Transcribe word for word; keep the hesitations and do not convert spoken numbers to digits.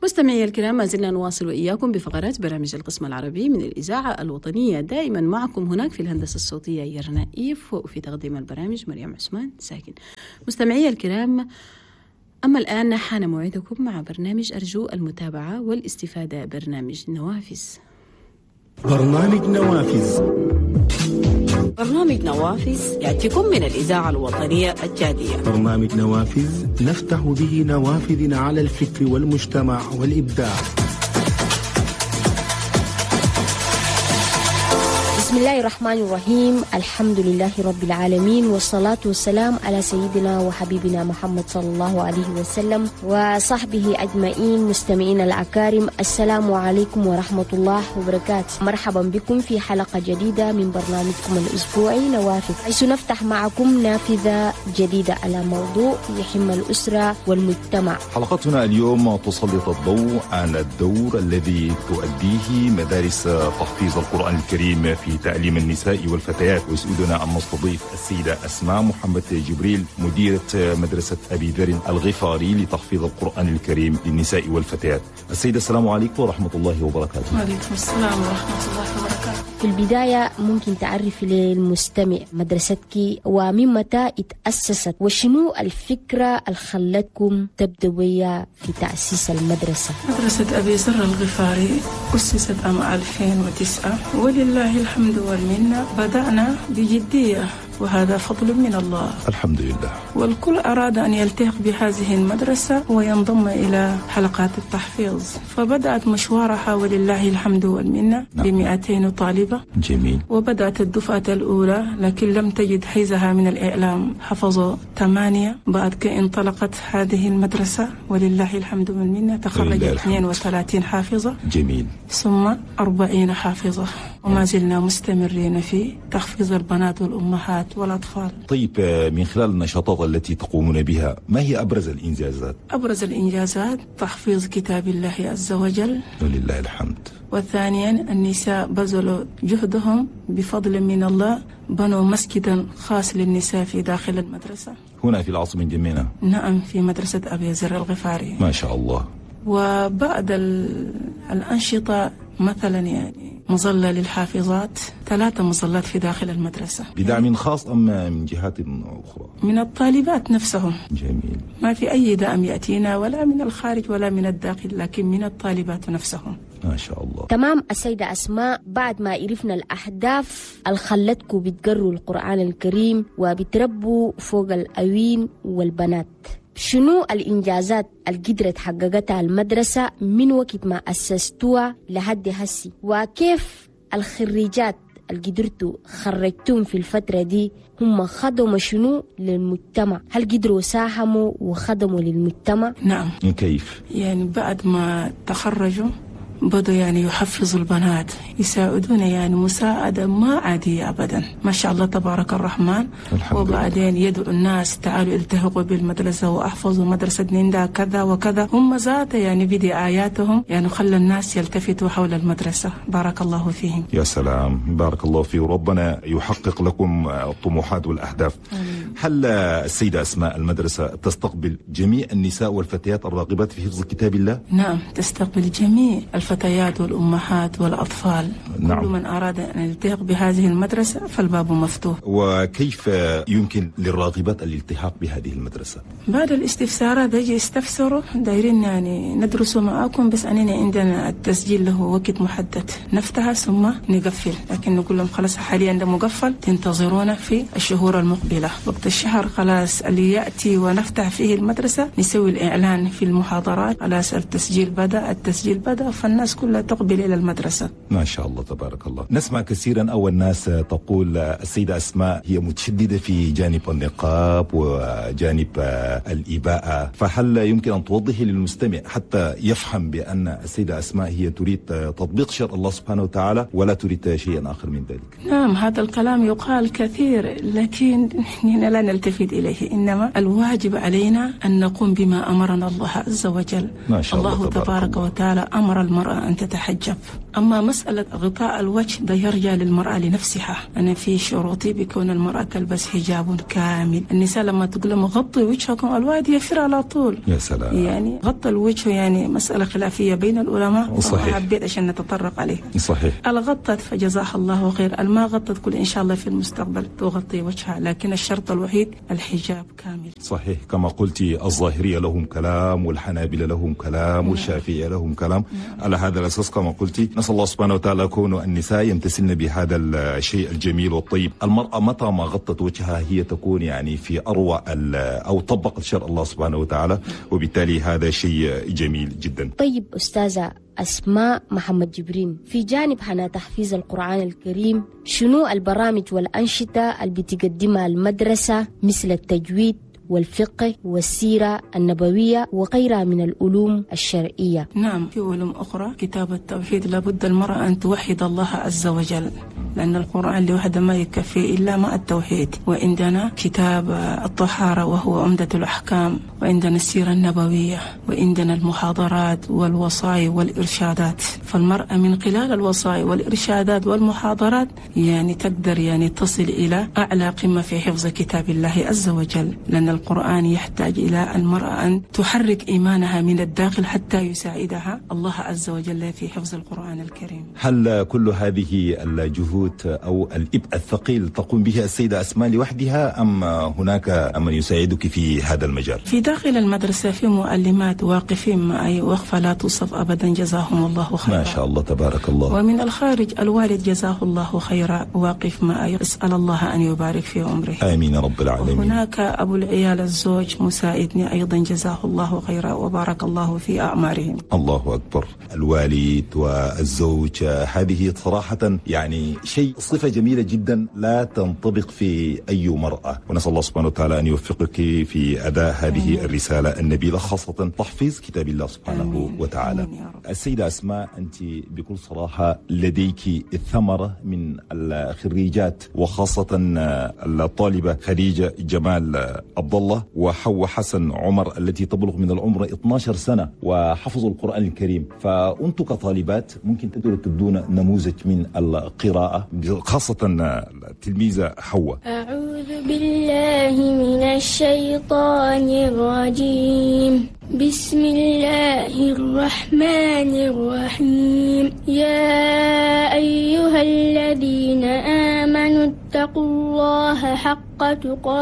مستمعي الكرام، ما زلنا نواصل وإياكم بفقرات برامج القسم العربي من الإذاعة الوطنية. دائما معكم هناك في الهندسة الصوتية يرنا إيف، وفي تقديم البرامج مريم عثمان ساكن. مستمعي الكرام، أما الآن حان موعدكم مع برنامج أرجو المتابعة والاستفادة، برنامج نوافذ. برنامج نوافذ برنامج نوافذ يأتيكم من الإذاعة الوطنية الجادية. برنامج نوافذ نفتح به نوافذ على الفكر والمجتمع والإبداع. بسم الله الرحمن الرحيم، الحمد لله رب العالمين، والصلاة والسلام على سيدنا وحبيبنا محمد صلى الله عليه وسلم وصحبه أجمعين. مستمعين الأكارم، السلام عليكم ورحمة الله وبركاته. مرحبا بكم في حلقة جديدة من برنامجكم الأسبوعي نوافذ، حيث نفتح معكم نافذة جديدة على موضوع يهم الأسرة والمجتمع. حلقتنا اليوم تسلط الضوء على الدور الذي تؤديه مدارس تحفيظ القرآن الكريم في تعليم النساء والفتيات، ويسعدنا أن نستضيف السيدة أسماء محمد جبريل، مديرة مدرسة أبي ذر الغفاري لتحفيظ القرآن الكريم للنساء والفتيات. السيدة السلام عليكم ورحمة الله وبركاته. وعليكم السلام ورحمة الله وبركاته. في البداية ممكن تعرفي للمستمع مدرستك ومن متى اتأسست، وشنو الفكرة اللي خلتكم تبدأوا في تأسيس المدرسة؟ مدرسة أبي ذر الغفاري أسست عام ألفين وتسعة، ولله الحمد والمنة. بدأنا بجدية وهذا فضل من الله الحمد لله، والكل أراد أن يلتحق بهذه المدرسة وينضم إلى حلقات التحفيظ، فبدأت مشوارها ولله الحمد والمنة نعم. بمئتين طالبة. جميل. وبدأت الدفعة الأولى، لكن لم تجد حيزها من الإعلام، حفظوا ثمانية. بعد كي انطلقت هذه المدرسة ولله الحمد والمنة، تخرج اثنين وثلاثين حافظة. جميل. ثم أربعين حافظة، وما زلنا مستمرين في تحفيظ البنات والأمهات والأطفال. طيب، من خلال النشاطات التي تقومون بها، ما هي أبرز الإنجازات؟ أبرز الإنجازات تحفيظ كتاب الله عز وجل ولله الحمد. وثانيا النساء بذلوا جهدهم بفضل من الله، بنوا مسجدا خاص للنساء في داخل المدرسة هنا في العاصمة الجمينة. نعم، في مدرسة أبي ذر الغفاري. ما شاء الله. وبعد الأنشطة مثلا يعني مظلة للحافظات، ثلاثة مظلات في داخل المدرسة. بدعم خاص أم من جهات أخرى؟ من الطالبات نفسهم. جميل. ما في أي دعم يأتينا، ولا من الخارج ولا من الداخل، لكن من الطالبات نفسهم. ما شاء الله. تمام. السيدة أسماء، بعد ما عرفنا الأهداف اللي خلتكم بتقروا القرآن الكريم وبتربوا فوق الأوين والبنات، شنو الإنجازات اللي قدرت حققتها المدرسة من وقت ما أسستوها لحد هسي؟ وكيف الخريجات اللي قدرتوا خرجتهم في الفترة دي هم خدموا شنو للمجتمع؟ هل قدروا ساهموا وخدموا للمجتمع؟ نعم. كيف؟ يعني بعد ما تخرجوا بدوا يعني يحفظوا البنات، يساعدون يعني مساعدة ما عادية أبدا، ما شاء الله تبارك الرحمن. وبعدين يدعو الناس تعالوا التحقوا بالمدرسة وأحفظوا مدرسة نيندا كذا وكذا. هم ذات يعني بدعاياتهم يعني خلى الناس يلتفتوا حول المدرسة. بارك الله فيهم. يا سلام، بارك الله فيه، وربنا يحقق لكم الطموحات والأهداف. آمين. هل السيدة أسماء المدرسة تستقبل جميع النساء والفتيات الراغبات في حفظ كتاب الله؟ نعم، تستقبل جميع الفتيات والأمهات والأطفال. نعم. كل من أراد أن يلتحق بهذه المدرسة فالباب مفتوح. وكيف يمكن للراغبات الالتحاق بهذه المدرسة؟ بعد الاستفسارات يجي يستفسروا، دايرين يعني ندرسوا معاكم، بس أننا عندنا التسجيل له وقت محدد، نفتح ثم نقفل، لكن نقول لهم خلاص حاليا ده مقفل، تنتظرونا في الشهور المقبلة. وقت الشهر خلاص اللي يأتي ونفتح فيه المدرسة نسوي الإعلان في المحاضرات، خلاص التسجيل بدأ التسجيل بدأ فالناس كلها تقبل إلى المدرسة. ما شاء الله تبارك الله. نسمع كثيرا أو الناس تقول السيدة أسماء هي متشددة في جانب النقاب وجانب الإباءة، فهل يمكن أن توضحي للمستمع حتى يفهم بأن السيدة أسماء هي تريد تطبيق شرع الله سبحانه وتعالى ولا تريد شيئا آخر من ذلك؟ نعم، هذا الكلام يقال كثير، لكن نحن لا نلتفت إليه، إنما الواجب علينا أن نقوم بما أمرنا الله عز وجل. ما شاء الله الله تبارك, تبارك وتعالى أمر المرأة أن تتحجب، أما مسألة غطاء الوجه ده يرجع للمرأة لنفسها. أنا في شروطي بكون المرأة تلبس حجاب كامل. النساء لما تقول لهم غطوا وجهكم الواحد يفر على طول. يا سلام. يعني غطى الوجه يعني مسألة خلافية بين العلماء. صحيح. حبيت عشان نتطرق عليه. صحيح. الغطت فجزاها الله خير، الما غطت كل إن شاء الله في المستقبل تغطي وجهها، لكن الشرط الوحيد الحجاب كامل. صحيح. كما قلت الظاهرية لهم كلام والحنابلة لهم كلام والشافعية لهم كلام. على هذا الأساس كما قلت نسأل الله سبحانه وتعالى كون النساء يمتثلن بهذا الشيء الجميل والطيب. المرأة متى ما غطت وجهها هي تكون يعني في أروع أو طبقت شرع الله سبحانه وتعالى، وبالتالي هذا شيء جميل جدا. طيب أستاذة أسماء محمد جبرين، في جانب حنا تحفيظ القرآن الكريم شنو البرامج والأنشطة اللي بتقدمها المدرسة مثل التجويد والفقه والسيرة النبوية وغيرها من العلوم الشرعية؟ نعم، في علوم أخرى. كتاب التوحيد لابد المرأة أن توحد الله عز وجل، لأن القرآن لوحده ما يكفي إلا مع التوحيد. وعندنا كتاب الطهارة وهو عمدة الأحكام، وعندنا السيرة النبوية، وعندنا المحاضرات والوصايا والإرشادات. فالمرأة من خلال الوصايا والإرشادات والمحاضرات يعني تقدر يعني تصل إلى أعلى قمة في حفظ كتاب الله عز وجل، لأن القرآن يحتاج إلى المرأة أن تحرك إيمانها من الداخل حتى يساعدها الله عز وجل في حفظ القرآن الكريم. هل كل هذه الجهود أو الإبء الثقيل تقوم به السيدة أسماء لوحدها أم هناك من يساعدك في هذا المجال؟ في داخل المدرسة في معلمات واقفين معي وقفة لا توصف أبدا، جزاهم الله خيرا. ما شاء الله تبارك الله. ومن الخارج الوالد جزاه الله خيرا واقف معي، أسأل الله أن يبارك في عمره. آمين رب العالمين. هناك أبو العيال الزوج مساعدني أيضا جزاه الله خيرا وبارك الله في أعمارهم. الله أكبر. الوالد والزوج هذه صراحة يعني شيء صفة جميلة جدا لا تنطبق في أي مرأة، ونسأل الله سبحانه وتعالى أن يوفقك في أداء هذه الرسالة النبيلة، خاصة تحفيظ كتاب الله سبحانه آمين. وتعالى. آمين. السيدة أسماء، أنت بكل صراحة لديك الثمرة من الخريجات، وخاصة الطالبة خديجة جمال عبد الله وحواء حسن عمر التي تبلغ من العمر اثنتي عشرة سنة وحفظوا القرآن الكريم. فأنتم كطالبات ممكن تقدروا تدون نموذج من القراءة، خاصة التلميذة حواء. أعوذ بالله من الشيطان الرجيم. بسم الله الرحمن الرحيم. يا أيها الذين آمنوا اتقوا الله حق تقاته